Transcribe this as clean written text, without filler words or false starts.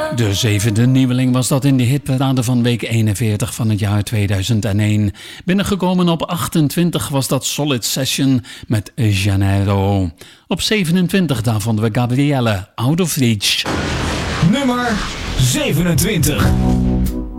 De zevende nieuweling was dat in de hitparade van week 41 van het jaar 2001. Binnengekomen op 28 was dat Solid Session met Janeiro. Op 27 daar vonden we Gabrielle, Out of Reach. Nummer 27.